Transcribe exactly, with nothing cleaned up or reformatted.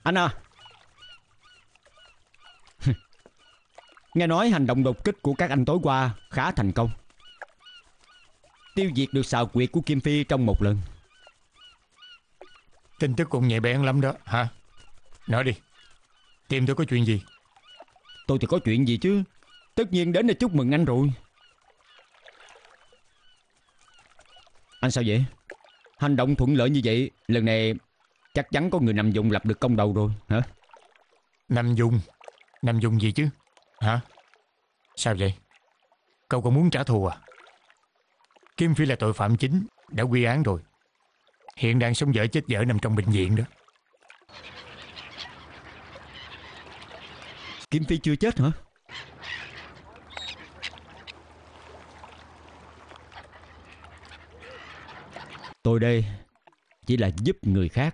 Anh à, nghe nói hành động đột kích của các anh tối qua khá thành công, tiêu diệt được xào quyệt của Kim Phi trong một lần. Tin tức cũng nhạy bén lắm đó hả? Nói đi, tìm tôi có chuyện gì? Tôi thì có chuyện gì chứ, tất nhiên đến để chúc mừng anh rồi. Anh sao vậy? Hành động thuận lợi như vậy, lần này chắc chắn có người nằm vùng lập được công đầu rồi hả? Nằm dùng? Nằm dùng gì chứ? Hả? Sao vậy? Cậu còn muốn trả thù à? Kim Phi là tội phạm chính, đã quy án rồi. Hiện đang sống dở chết dở nằm trong bệnh viện đó. Kim Phi chưa chết hả? Tôi đây chỉ là giúp người khác,